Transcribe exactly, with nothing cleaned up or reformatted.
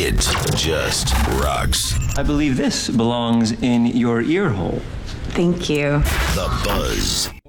It just rocks. I believe this belongs in your ear hole. Thank you. The Buzz.